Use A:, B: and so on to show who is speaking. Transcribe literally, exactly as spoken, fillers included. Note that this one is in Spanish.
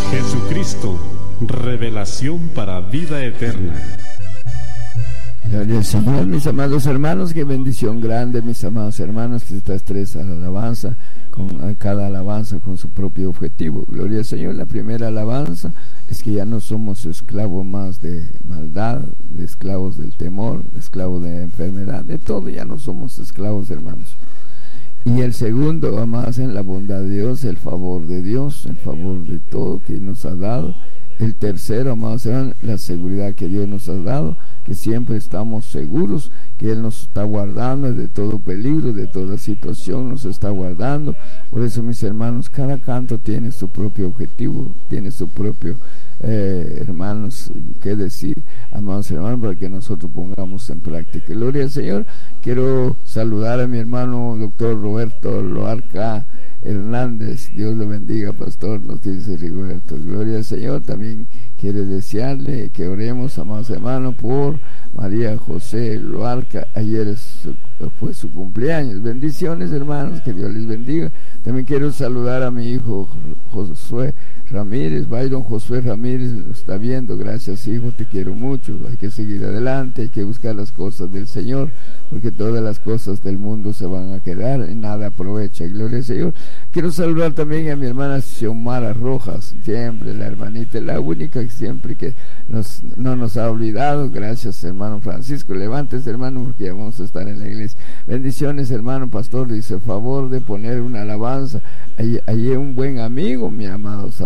A: Jesucristo, revelación para vida eterna.
B: Gloria al Señor, mis amados hermanos, qué bendición grande, mis amados hermanos, que estas tres alabanzas, con cada alabanza con su propio objetivo. Gloria al Señor. La primera alabanza es que ya no somos esclavos más de maldad, de esclavos del temor, esclavos de enfermedad, de todo, ya no somos esclavos, hermanos. Y el segundo, amados, en la bondad de Dios, el favor de Dios, el favor de todo que nos ha dado. El tercero, amados hermanos, la seguridad que Dios nos ha dado, que siempre estamos seguros que Él nos está guardando de todo peligro, de toda situación, nos está guardando. Por eso, mis hermanos, cada canto tiene su propio objetivo, tiene su propio, eh, hermanos, qué decir, amados hermanos, para que nosotros pongamos en práctica. Gloria al Señor. Quiero saludar a mi hermano doctor Roberto Loarca Hernández. Dios lo bendiga, pastor, nos dice Rigoberto. Gloria al Señor. También quiere desearle que oremos, amados hermanos, por María José Loarca. Ayer es, fue su cumpleaños. Bendiciones, hermanos, que Dios les bendiga. También quiero saludar a mi hijo Josué Ramírez. Byron Josué Ramírez lo está viendo. Gracias, hijo, te quiero mucho. Hay que seguir adelante, hay que buscar las cosas del Señor, porque todas las cosas del mundo se van a quedar y nada aprovecha. Gloria al Señor. Quiero saludar también a mi hermana Xiomara Rojas, siempre la hermanita, la única que siempre que nos, no nos ha olvidado. Gracias, hermano Francisco. Levántese, hermano, porque ya vamos a estar en la iglesia. Bendiciones, hermano pastor. Dice, favor de poner una alabanza. Allí, allí un buen amigo, mi amado